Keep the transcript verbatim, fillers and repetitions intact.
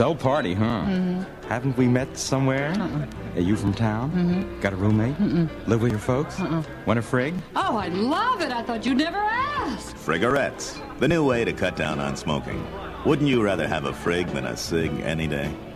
So party, huh? Mm-hmm. Haven't we met somewhere? Uh-uh. Are you from town? Mm-hmm. Got a roommate? Mm-mm. Live with your folks? Uh-uh. Want a frig? Oh, I love it. I thought you'd never ask. Frigarettes, the new way to cut down on smoking. Wouldn't you rather have a frig than a cig any day?